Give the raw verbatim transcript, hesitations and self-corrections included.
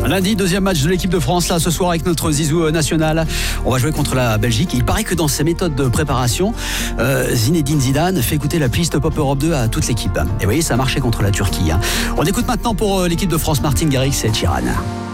Lundi, deuxième match de l'équipe de France, là, ce soir avec notre Zizou national. On va jouer contre la Belgique. Il paraît que dans ses méthodes de préparation, euh, Zinedine Zidane fait écouter la playlist Pop Europe deux à toute l'équipe. Et vous voyez, ça a marché contre la Turquie. Hein. On écoute maintenant pour l'équipe de France Martin Garrix et Ed Sheeran.